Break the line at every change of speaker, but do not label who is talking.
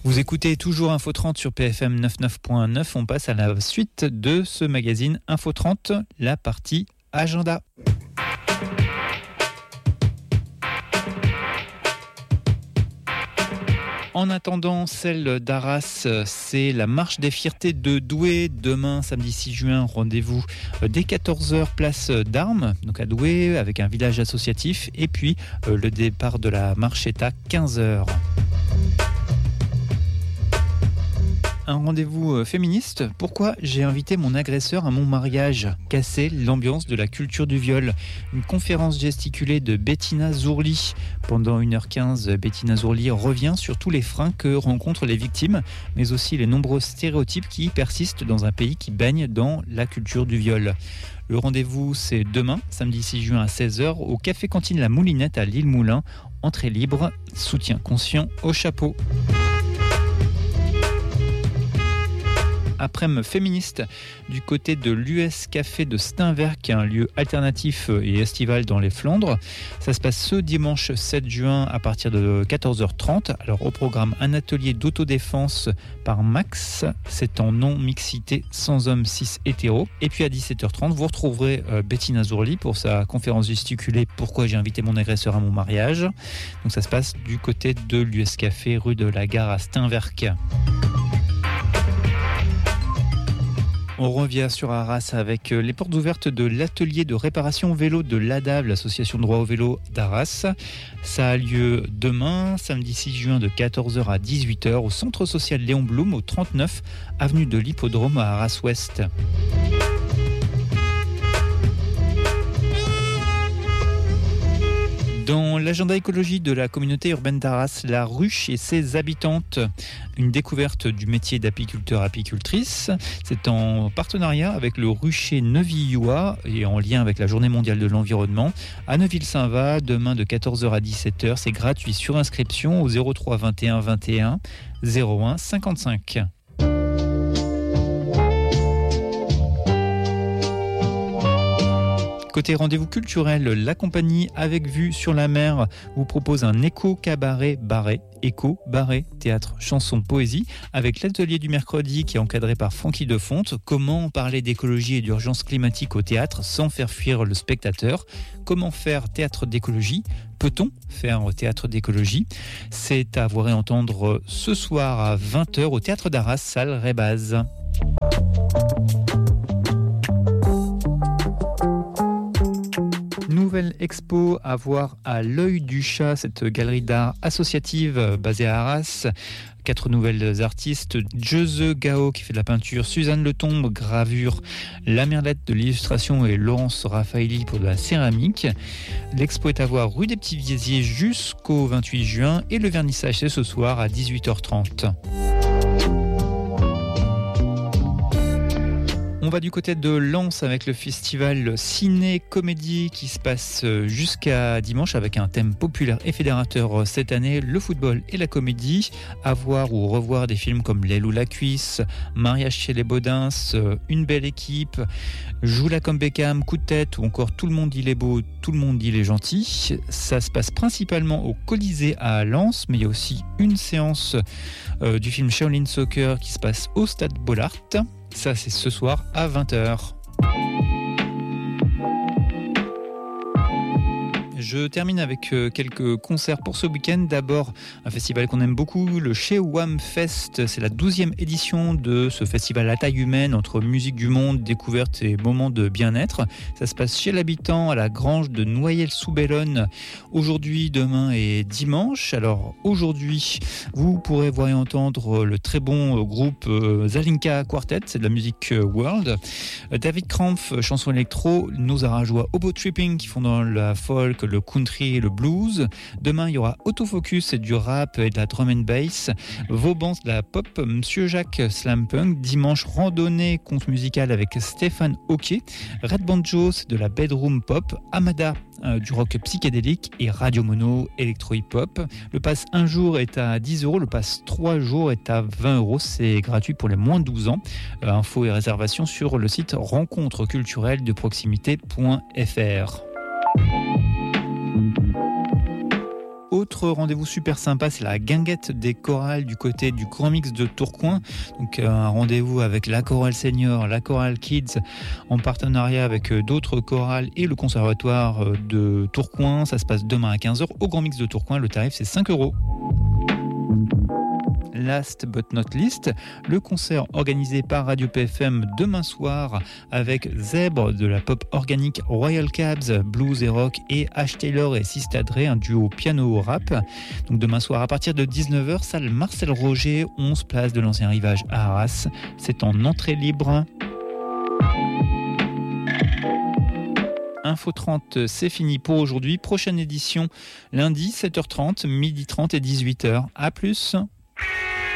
Vous écoutez toujours Info 30 sur PFM 99.9. On passe à la suite de ce magazine Info 30, la partie agenda. En attendant celle d'Arras, c'est la marche des fiertés de Douai. Demain, samedi 6 juin, rendez-vous dès 14h, place d'Armes, donc à Douai, avec un village associatif. Et puis, le départ de la marche est à 15h. Un rendez-vous féministe. Pourquoi j'ai invité mon agresseur à mon mariage ? Casser l'ambiance de la culture du viol. Une conférence gesticulée de Bettina Zourli. Pendant 1h15, Bettina Zourli revient sur tous les freins que rencontrent les victimes, mais aussi les nombreux stéréotypes qui persistent dans un pays qui baigne dans la culture du viol. Le rendez-vous, c'est demain, samedi 6 juin à 16h, au Café Cantine La Moulinette à Lille-Moulin. Entrée libre, soutien conscient au chapeau. Après-midi féministe du côté de l'US Café de Steinwerk, qui est un lieu alternatif et estival dans les Flandres. Ça se passe ce dimanche 7 juin à partir de 14h30. Alors au programme, un atelier d'autodéfense par Max, c'est en non-mixité, sans hommes cis hétéros. Et puis à 17h30, vous retrouverez Bettina Zourli pour sa conférence gesticulée « Pourquoi j'ai invité mon agresseur à mon mariage ». Donc ça se passe du côté de l'US Café, rue de la Gare à Steinwerk. On revient sur Arras avec les portes ouvertes de l'atelier de réparation vélo de l'ADAV, l'association droit au vélo d'Arras. Ça a lieu demain, samedi 6 juin de 14h à 18h au centre social Léon Blum au 39 avenue de l'Hippodrome à Arras-Ouest. Dans l'agenda écologie de la communauté urbaine d'Arras, la ruche et ses habitantes, une découverte du métier d'apiculteur-apicultrice. C'est en partenariat avec le rucher Neuville-Youa et en lien avec la Journée mondiale de l'environnement. À Neuville-Saint-Va, demain de 14h à 17h, c'est gratuit sur inscription au 03 21 21 01 55. Côté rendez-vous culturel, la compagnie Avec Vue sur la mer vous propose un éco-cabaret barré. Éco, barré, théâtre, chanson, poésie, avec l'atelier du mercredi qui est encadré par Francky Defonte. Comment parler d'écologie et d'urgence climatique au théâtre sans faire fuir le spectateur ? Comment faire théâtre d'écologie ? Peut-on faire théâtre d'écologie ? C'est à voir et entendre ce soir à 20h au théâtre d'Arras, salle Rébaz. Nouvelle expo à voir à l'œil du chat, cette galerie d'art associative basée à Arras. 4 nouvelles artistes, Jeze Gao qui fait de la peinture, Suzanne Letombe, gravure, La Merlette de l'illustration et Laurence Raffaelli pour de la céramique. L'expo est à voir rue des Petits Viesiers jusqu'au 28 juin et le vernissage c'est ce soir à 18h30. On va du côté de Lens avec le festival Ciné-Comédie qui se passe jusqu'à dimanche avec un thème populaire et fédérateur cette année, le football et la comédie. À voir ou revoir des films comme L'aile ou la cuisse, Mariage chez les Baudins, Une belle équipe, Joue-la comme Beckham, Coup de tête ou encore Tout le monde il est beau, tout le monde il est gentil. Ça se passe principalement au Colisée à Lens, mais il y a aussi une séance du film Shaolin Soccer qui se passe au Stade Bollaert. Ça, c'est ce soir à 20h. Je termine avec quelques concerts pour ce week-end. D'abord, un festival qu'on aime beaucoup, le Chewam Fest. C'est la 12e édition de ce festival à taille humaine entre musique du monde, découverte et moments de bien-être. Ça se passe chez l'habitant à la grange de Noyelles-sous-Bellonne. Aujourd'hui, demain et dimanche. Alors aujourd'hui, vous pourrez voir et entendre le très bon groupe Zalinka Quartet. C'est de la musique world. David Krampf, chanson électro. Nos Arajois Obo Tripping qui font dans la folk, le country et le blues. Demain, il y aura Autofocus, c'est du rap et de la drum and bass. Vauban, de la pop. Monsieur Jacques, slam punk. Dimanche, randonnée, conte musical avec Stéphane Hockey. Red Banjo, c'est de la bedroom pop. Amada, du rock psychédélique. Et Radio Mono, électro-hip-hop. Le pass 1 jour est à 10 €. Le pass 3 jours est à 20 €. C'est gratuit pour les moins de 12 ans. Infos et réservations sur le site rencontreculturelledeproximité.fr. Au autre rendez-vous super sympa, c'est la guinguette des chorales du côté du Grand Mix de Tourcoing. Donc un rendez-vous avec la chorale senior, la chorale kids, en partenariat avec d'autres chorales et le conservatoire de Tourcoing. Ça se passe demain à 15h au Grand Mix de Tourcoing. Le tarif, c'est 5 €. Last but not least, le concert organisé par Radio PFM demain soir avec Zèbre de la pop organique Royal Cabs, blues et rock, et Ash Taylor et Sista Dre, un duo piano-rap. Donc demain soir à partir de 19h, salle Marcel Roger, 11 place de l'Ancien Rivage à Arras. C'est en entrée libre. Info 30, c'est fini pour aujourd'hui. Prochaine édition lundi 7h30, 12h30 et 18h. À plus.